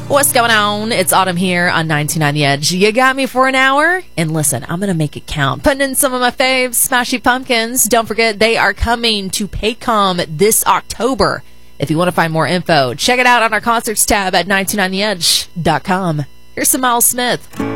What's going on? It's Autumn here on 99 The Edge. You got me for an hour? And listen, I'm going to make it count. Putting in some of my faves, Smashy Pumpkins. Don't forget, they are coming to Paycom this October. If you want to find more info, check it out on our concerts tab at 929theedge.com. Here's some Miles Smith.